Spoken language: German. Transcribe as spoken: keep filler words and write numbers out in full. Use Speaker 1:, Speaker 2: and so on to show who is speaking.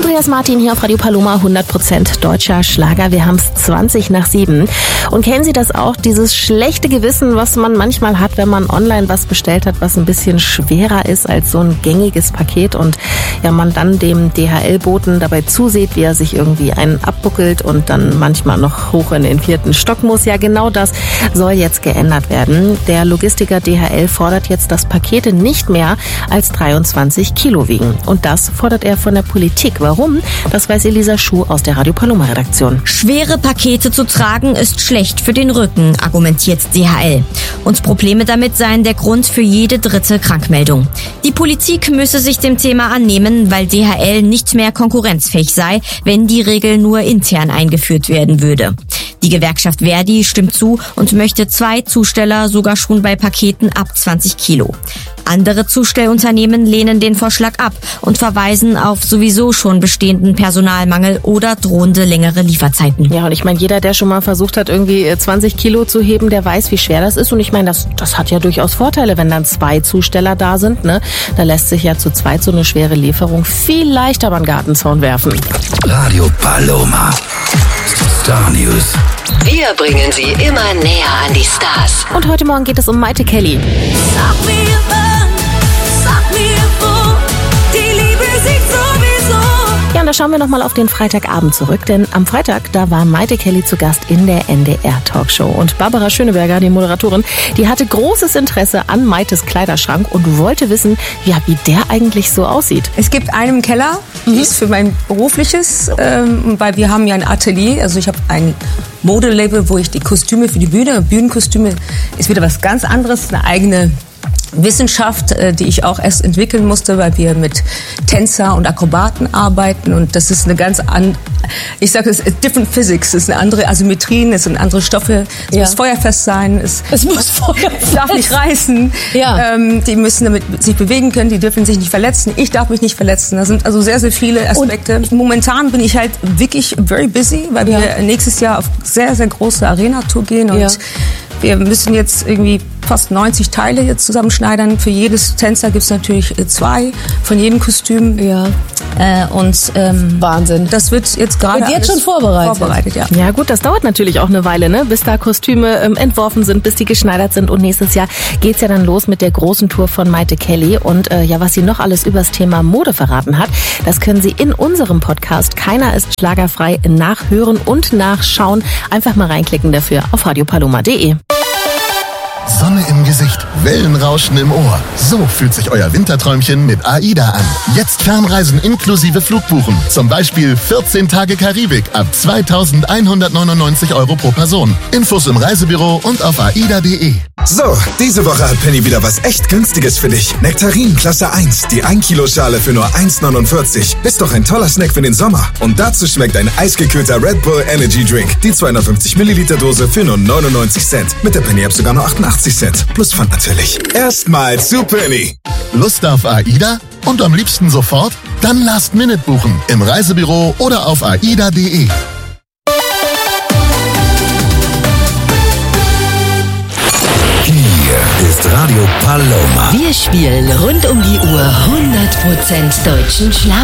Speaker 1: Andreas Martin hier auf Radio Paloma, hundert Prozent deutscher Schlager. Wir haben es zwanzig nach sieben. Und kennen Sie das auch, dieses schlechte Gewissen, was man manchmal hat, wenn man online was bestellt hat, was ein bisschen schwerer ist als so ein gängiges Paket und ja, man dann dem D H L-Boten dabei zusieht, wie er sich irgendwie einen abbuckelt und dann manchmal noch hoch in den vierten Stock muss. Ja, genau das soll jetzt geändert werden. Der Logistiker D H L fordert jetzt, dass Pakete nicht mehr als dreiundzwanzig Kilo wiegen. Und das fordert er von der Politik. Warum? Das weiß Elisa Schuh aus der Radio Paloma Redaktion.
Speaker 2: Schwere Pakete zu tragen ist schlecht für den Rücken, argumentiert D H L. Und Probleme damit seien der Grund für jede dritte Krankmeldung. Die Politik müsse sich dem Thema annehmen, weil D H L nicht mehr konkurrenzfähig sei, wenn die Regel nur intern eingeführt werden würde. Die Gewerkschaft Verdi stimmt zu und möchte zwei Zusteller sogar schon bei Paketen ab zwanzig Kilo. Andere Zustellunternehmen lehnen den Vorschlag ab und verweisen auf sowieso schon bestehenden Personalmangel oder drohende längere Lieferzeiten.
Speaker 1: Ja, und ich meine, jeder, der schon mal versucht hat, irgendwie zwanzig Kilo zu heben, der weiß, wie schwer das ist. Und ich meine, das, das hat ja durchaus Vorteile, wenn dann zwei Zusteller da sind, ne? Da lässt sich ja zu zweit so eine schwere Lieferung viel leichter über den Gartenzaun werfen.
Speaker 3: Radio Paloma. Star News.
Speaker 4: Wir bringen Sie immer näher an die Stars.
Speaker 1: Und heute Morgen geht es um Mayte Kelly.
Speaker 5: Sag mir wann, sag mir wo, die Liebe siegt sowieso.
Speaker 1: Ja, und da schauen wir nochmal auf den Freitagabend zurück, denn am Freitag, da war Mayte Kelly zu Gast in der N D R-Talkshow. Und Barbara Schöneberger, die Moderatorin, die hatte großes Interesse an Maytes Kleiderschrank und wollte wissen, ja, wie der eigentlich so aussieht.
Speaker 6: Es gibt einen im Keller, die ist für mein berufliches, ähm, weil wir haben ja ein Atelier, also ich habe ein Modelabel, wo ich die Kostüme für die Bühne, Bühnenkostüme, ist wieder was ganz anderes, eine eigene Wissenschaft, die ich auch erst entwickeln musste, weil wir mit Tänzer und Akrobaten arbeiten und das ist eine ganz andere, ich sage es, different physics, es ist eine andere Asymmetrien, es sind andere Stoffe, es ja. muss feuerfest sein, es,
Speaker 1: es muss feuerfest.
Speaker 6: darf nicht reißen,
Speaker 1: ja.
Speaker 6: ähm, die müssen damit sich bewegen können, die dürfen sich nicht verletzen, ich darf mich nicht verletzen, das sind also sehr, sehr viele Aspekte. Und momentan bin ich halt wirklich very busy, weil wir ja. nächstes Jahr auf sehr, sehr große Arena-Tour gehen und ja. wir müssen jetzt irgendwie fast neunzig Teile jetzt zusammenschneidern. Für jedes Tänzer gibt es natürlich zwei von jedem Kostüm.
Speaker 1: Ja.
Speaker 6: Äh, und ähm,
Speaker 1: Wahnsinn.
Speaker 6: Das wird jetzt gerade
Speaker 1: und jetzt schon vorbereitet.
Speaker 6: vorbereitet ja.
Speaker 1: ja gut, das dauert natürlich auch eine Weile, ne? Bis da Kostüme ähm, entworfen sind, bis die geschneidert sind. Und nächstes Jahr geht's ja dann los mit der großen Tour von Mayte Kelly. Und äh, ja, was sie noch alles übers Thema Mode verraten hat, das können Sie in unserem Podcast Keiner ist schlagerfrei nachhören und nachschauen. Einfach mal reinklicken dafür auf radio paloma punkt de.
Speaker 7: Sonne im Gesicht, Wellenrauschen im Ohr. So fühlt sich euer Winterträumchen mit AIDA an. Jetzt Fernreisen inklusive Flugbuchen. Zum Beispiel vierzehn Tage Karibik ab zweitausendeinhundertneunundneunzig Euro pro Person. Infos im Reisebüro und auf aida punkt de.
Speaker 8: So, diese Woche hat Penny wieder was echt Günstiges für dich. Nektarin Klasse eins, die ein Kilo Schale für nur eins neunundvierzig. Ist doch ein toller Snack für den Sommer. Und dazu schmeckt ein eisgekühlter Red Bull Energy Drink. Die zweihundertfünfzig Milliliter Dose für nur neunundneunzig Cent. Mit der Penny App sogar nur achtundachtzig Cent. Plus Pfand natürlich. Erstmal zu Penny.
Speaker 7: Lust auf AIDA? Und am liebsten sofort? Dann Last Minute buchen. Im Reisebüro oder auf aida punkt de.
Speaker 3: Ist Radio Paloma.
Speaker 4: Wir spielen rund um die Uhr hundert Prozent deutschen Schlager.